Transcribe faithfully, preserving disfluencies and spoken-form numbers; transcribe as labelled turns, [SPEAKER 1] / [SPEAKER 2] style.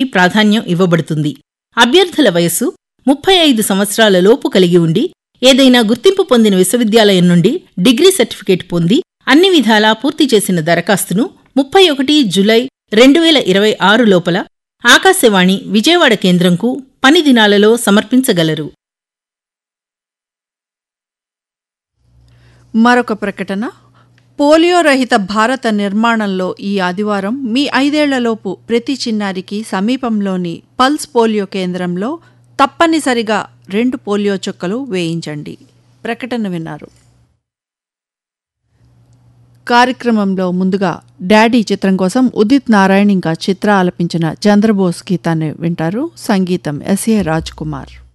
[SPEAKER 1] ప్రాధాన్యం ఇవ్వబడుతుంది. అభ్యర్థుల వయస్సు ముప్పై ఐదు సంవత్సరాల లోపు కలిగి ఉండి ఏదైనా గుర్తింపు పొందిన విశ్వవిద్యాలయం నుండి డిగ్రీ సర్టిఫికేట్ పొంది అన్ని విధాలా పూర్తి చేసిన దరఖాస్తును ముప్పై ఒకటి జులై రెండు వేల ఇరవై ఆరు లోపల ఆకాశవాణి విజయవాడ కేంద్రంకు పని దినాలలో సమర్పించగలరు.
[SPEAKER 2] మరొక ప్రకటన. పోలియో రహిత భారత నిర్మాణంలో ఈ ఆదివారం మీ ఐదేళ్లలోపు ప్రతి చిన్నారికి సమీపంలోని పల్స్ పోలియో కేంద్రంలో తప్పనిసరిగా రెండు పోలియో చుక్కలు వేయించండి. ప్రకటన విన్నారు. కార్యక్రమంలో ముందుగా డాడీ చిత్రం కోసం ఉదిత్ నారాయణ్ ఇంకా చిత్ర ఆలపించిన చంద్రబోస్ గీతాన్ని వింటారు. సంగీతం ఎస్ ఏ రాజ్ కుమార్.